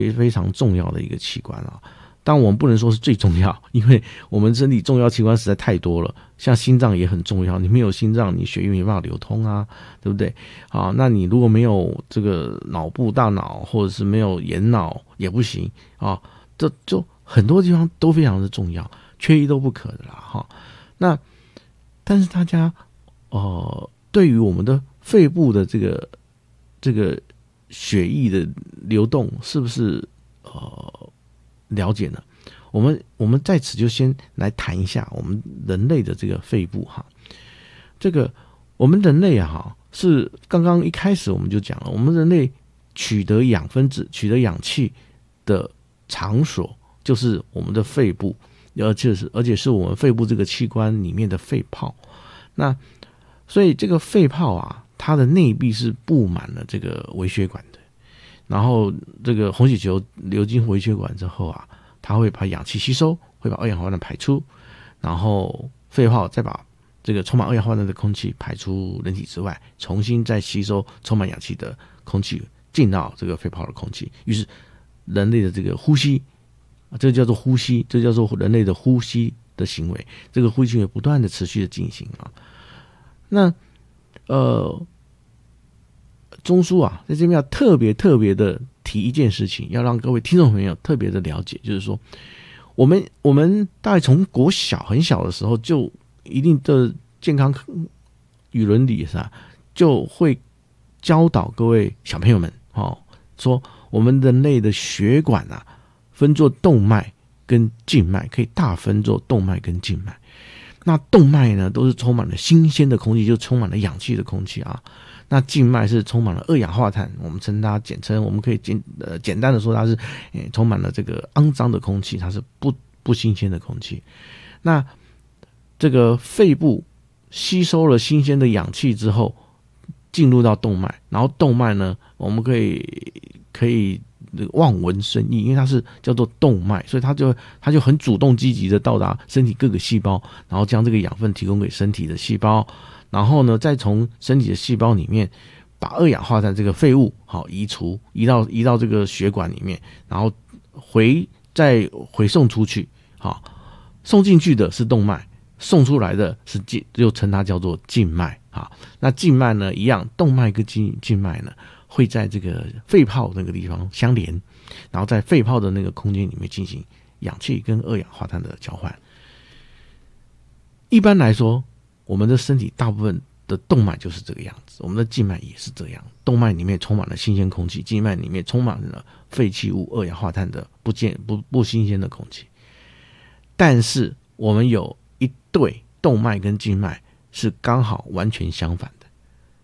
非常重要的一个器官啊。但我们不能说是最重要，因为我们身体重要器官实在太多了，像心脏也很重要，你没有心脏，你血液没办法流通啊，对不对？啊，那你如果没有这个脑部、大脑，或者是没有眼脑也不行啊，这就很多地方都非常的重要，缺一都不可的啦哈。那但是大家对于我们的肺部的这个血液的流动是不是了解呢？我们在此就先来谈一下我们人类的这个肺部哈。这个我们人类啊是刚刚一开始我们就讲了，我们人类取得氧分子、取得氧气的场所就是我们的肺部，而且是我们肺部这个器官里面的肺泡。那所以这个肺泡啊，它的内壁是布满了这个微血管的。然后这个红血球流经微血管之后啊，它会把氧气吸收，会把二氧化碳排出，然后肺泡再把这个充满二氧化碳的空气排出人体之外，重新再吸收充满氧气的空气进到这个肺泡的空气。于是人类的这个呼吸，这叫做呼吸，这叫做人类的呼吸的行为，这个呼吸行为不断的持续的进行啊。那中枢啊，在这边要特别的提一件事情，要让各位听众朋友特别的了解，就是说，我们大概从国小很小的时候就一定的健康与伦理是吧，就会教导各位小朋友们说我们人类的血管啊，分作动脉跟静脉，可以大分作动脉跟静脉。那动脉呢，都是充满了新鲜的空气，就充满了氧气的空气啊。那静脉是充满了二氧化碳，我们称它简称，我们可以简单的说它是充满了这个肮脏的空气，它是不新鲜的空气。那这个肺部吸收了新鲜的氧气之后，进入到动脉，然后动脉呢，我们可以望闻生义，因为它是叫做动脉，所以它就很主动积极的到达身体各个细胞，然后将这个养分提供给身体的细胞。然后呢，再从身体的细胞里面把二氧化碳这个废物移到这个血管里面，然后再回送出去。送进去的是动脉，送出来的是就称它叫做静脉。那静脉呢一样，动脉跟静脉呢会在这个肺泡那个地方相连，然后在肺泡的那个空间里面进行氧气跟二氧化碳的交换。一般来说，我们的身体大部分的动脉就是这个样子，我们的静脉也是这样，动脉里面充满了新鲜空气，静脉里面充满了废弃物、二氧化碳的不新鲜的空气。但是我们有一对动脉跟静脉是刚好完全相反的。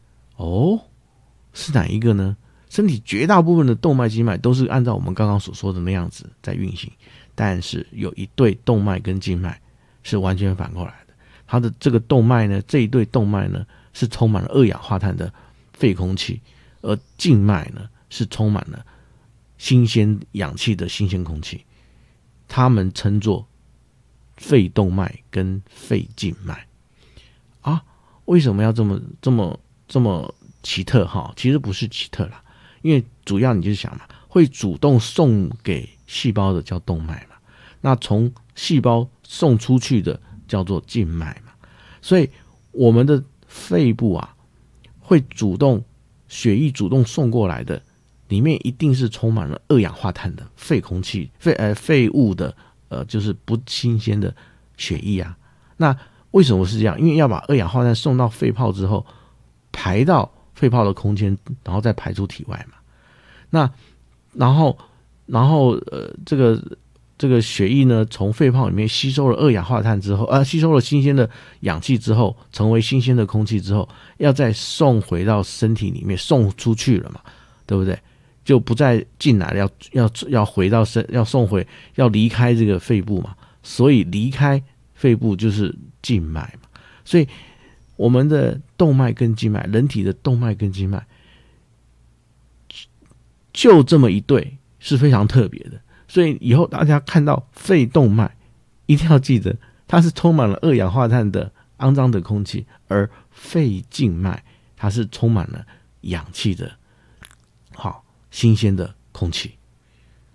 是哪一个呢？身体绝大部分的动脉、静脉都是按照我们刚刚所说的那样子在运行，但是有一对动脉跟静脉是完全反过来的。它的这个动脉呢，这一对动脉呢是充满了二氧化碳的废空气，而静脉呢是充满了新鲜氧气的新鲜空气，它们称作肺动脉跟肺静脉啊。为什么要这么奇特其实不是奇特啦，因为主要你就想嘛，会主动送给细胞的叫动脉嘛，那从细胞送出去的叫做静脉嘛。所以我们的肺部啊，会血液主动送过来的，里面一定是充满了二氧化碳的废空气、废物的就是不新鲜的血液啊。那为什么是这样？因为要把二氧化碳送到肺泡之后，排到肺泡的空间，然后再排出体外嘛。那然后这个血液呢，从肺泡里面吸收了二氧化碳之后，吸收了新鲜的氧气之后，成为新鲜的空气之后，要再送回到身体里面，送出去了嘛，对不对？就不再进来了，要回到要送回，要离开这个肺部嘛，所以离开肺部就是静脉嘛。所以我们的动脉跟静脉，人体的动脉跟静脉，就这么一对是非常特别的。所以以后大家看到肺动脉，一定要记得它是充满了二氧化碳的肮脏的空气，而肺静脉它是充满了氧气的新鲜的空气。